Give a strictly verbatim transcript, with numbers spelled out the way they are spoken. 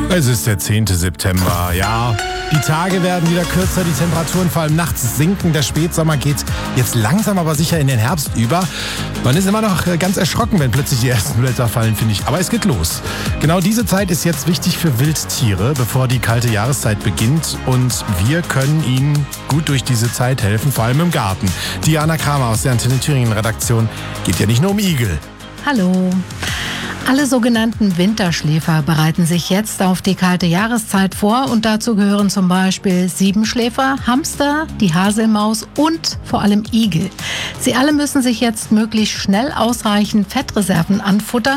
Es ist der zehnte September, ja. Die Tage werden wieder kürzer, die Temperaturen vor allem nachts sinken. Der Spätsommer geht jetzt langsam aber sicher in den Herbst über. Man ist immer noch ganz erschrocken, wenn plötzlich die ersten Blätter fallen, finde ich. Aber es geht los. Genau diese Zeit ist jetzt wichtig für Wildtiere, bevor die kalte Jahreszeit beginnt. Und wir können ihnen gut durch diese Zeit helfen, vor allem im Garten. Diana Kramer aus der Antenne Thüringen Redaktion. Geht ja nicht nur um Igel. Hallo. Alle sogenannten Winterschläfer bereiten sich jetzt auf die kalte Jahreszeit vor und dazu gehören zum Beispiel Siebenschläfer, Hamster, die Haselmaus und vor allem Igel. Sie alle müssen sich jetzt möglichst schnell ausreichend Fettreserven anfuttern.